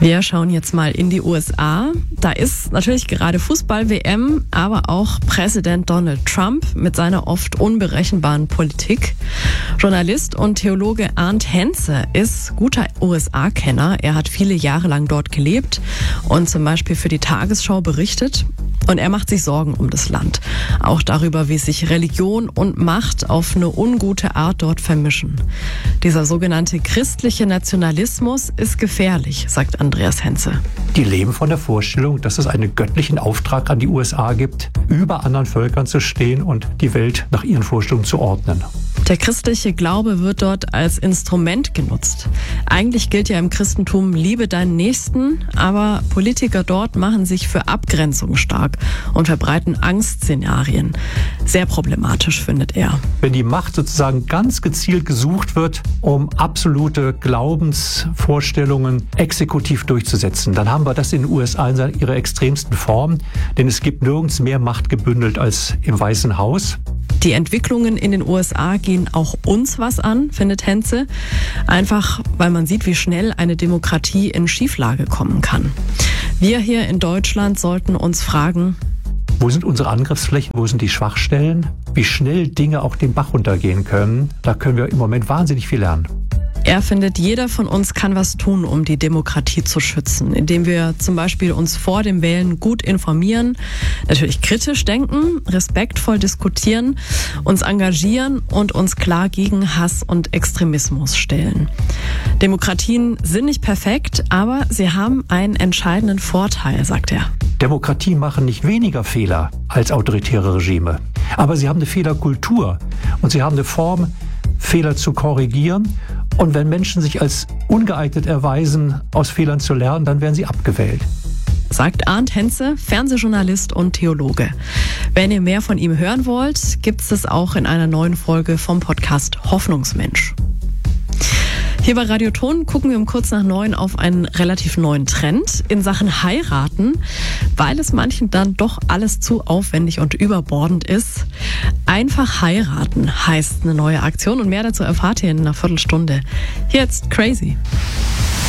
Wir schauen jetzt mal in die USA. Da ist natürlich gerade Fußball-WM, aber auch Präsident Donald Trump mit seiner oft unberechenbaren Politik. Journalist und Theologe Arndt Henze ist guter USA-Kenner. Er hat viele Jahre lang dort gelebt und zum Beispiel für die Tagesschau berichtet. Und er macht sich Sorgen um das Land. Auch darüber, wie sich Religion und Macht auf eine ungute Art dort vermischen. Dieser sogenannte christliche Nationalismus ist gefährlich, sagt Andreas Henze. Die leben von der Vorstellung, dass es einen göttlichen Auftrag an die USA gibt, über anderen Völkern zu stehen und die Welt nach ihren Vorstellungen zu ordnen. Der christliche Glaube wird dort als Instrument genutzt. Eigentlich gilt ja im Christentum, liebe deinen Nächsten, aber Politiker dort machen sich für Abgrenzung stark und verbreiten Angstszenarien. Sehr problematisch, findet er. Wenn die Macht sozusagen ganz gezielt gesucht wird, um absolute Glaubensvorstellungen exekutiv durchzusetzen, dann haben wir das in den USA in ihrer extremsten Form, denn es gibt nirgends mehr Macht gebündelt als im Weißen Haus. Die Entwicklungen in den USA gehen auch uns was an, findet Henze. Einfach, weil man sieht, wie schnell eine Demokratie in Schieflage kommen kann. Wir hier in Deutschland sollten uns fragen: Wo sind unsere Angriffsflächen? Wo sind die Schwachstellen? Wie schnell Dinge auch den Bach runtergehen können? Da können wir im Moment wahnsinnig viel lernen. Er findet, jeder von uns kann was tun, um die Demokratie zu schützen, indem wir zum Beispiel uns vor dem Wählen gut informieren, natürlich kritisch denken, respektvoll diskutieren, uns engagieren und uns klar gegen Hass und Extremismus stellen. Demokratien sind nicht perfekt, aber sie haben einen entscheidenden Vorteil, sagt er. Demokratien machen nicht weniger Fehler als autoritäre Regime, aber sie haben eine Fehlerkultur und sie haben eine Form, Fehler zu korrigieren. Und wenn Menschen sich als ungeeignet erweisen, aus Fehlern zu lernen, dann werden sie abgewählt. Sagt Arndt Henze, Fernsehjournalist und Theologe. Wenn ihr mehr von ihm hören wollt, gibt's es auch in einer neuen Folge vom Podcast Hoffnungsmensch. Hier bei Radio Ton gucken wir um kurz nach 9 auf einen relativ neuen Trend in Sachen Heiraten, weil es manchen dann doch alles zu aufwendig und überbordend ist. Einfach heiraten heißt eine neue Aktion und mehr dazu erfahrt ihr in einer Viertelstunde. Jetzt Crazy.